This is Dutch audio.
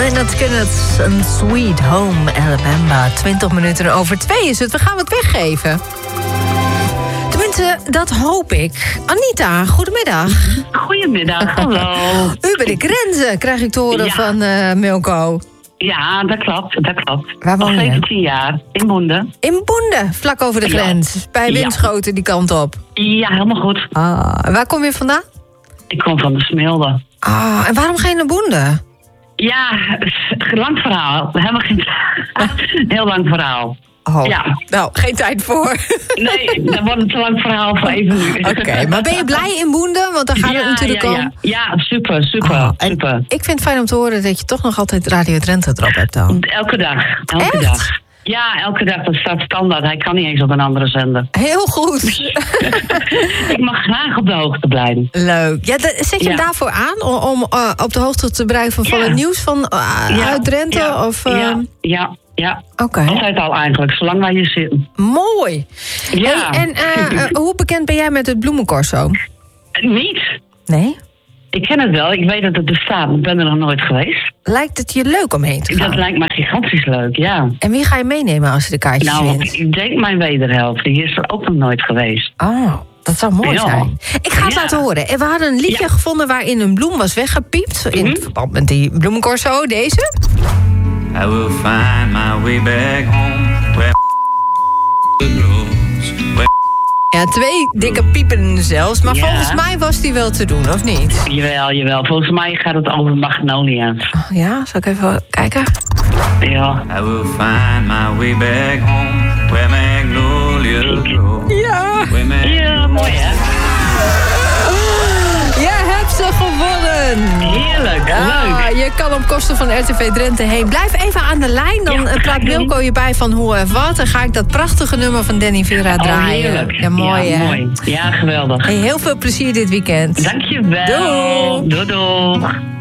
Lynyrd Skynyrd, een Sweet Home Alabama. 20 minuten over 2 is het. We gaan het weggeven. Tenminste, dat hoop ik. Anita, goedemiddag. Goedemiddag, hallo. U bent de grenzen, krijg ik te horen van Milko. Ja, dat klopt. Waar woon je? 17 jaar, in Boende. In Boende, vlak over de grens. Bij Winschoten die kant op. Ja, helemaal goed. En waar kom je vandaan? Ik kom van de Smilde. En waarom ga je naar Boende? Ja, lang verhaal. Helemaal geen... Heel lang verhaal. Ja. Nou, geen tijd voor. Nee, dan wordt het een lang verhaal voor even nu. Oké, maar ben je blij in Boende? Want daar gaat het natuurlijk om. Ja, super. Ik vind het fijn om te horen dat je toch nog altijd Radio Drenthe erop hebt dan. Elke dag. Echt? Ja, elke dag. Dat staat standaard. Hij kan niet eens op een andere zender. Heel goed. Ik mag graag op de hoogte blijven. Leuk. Ja, zet je hem daarvoor aan om op de hoogte te blijven van het nieuws van uit Drenthe? Ja. Oké. Altijd al eigenlijk, zolang wij hier zitten. Mooi. Ja. Hey, en hoe bekend ben jij met het bloemencorso? Niet. Nee? Ik ken het wel, ik weet dat het bestaat, maar ik ben er nog nooit geweest. Lijkt het je leuk om heen te gaan? Dat lijkt me gigantisch leuk, ja. En wie ga je meenemen als je de kaartjes wint? Ik denk mijn wederhelft, die is er ook nog nooit geweest. Oh, dat zou mooi zijn. Ik ga het laten horen. En we hadden een liedje gevonden waarin een bloem was weggepiept. In verband met die bloemencorso, deze. I will find my way back home where grows. Ja, 2 dikke piepen zelfs. Maar volgens mij was die wel te doen, of niet? Jawel. Volgens mij gaat het over magnolia's. Oh, ja, zal ik even kijken? Ja. I will find my way back home where magnolia grows. Ja. Ja, mooi hè? Je hebt ze gewonnen. Heerlijk, leuk. Je kan op kosten van RTV Drenthe heen. Blijf even aan de lijn, dan praat Milko je bij van hoe en wat. Dan ga ik dat prachtige nummer van Danny Vera draaien. Heerlijk. Ja, mooi hè? Mooi. Ja, geweldig. Hey, heel veel plezier dit weekend. Dankjewel. Doei. Doei.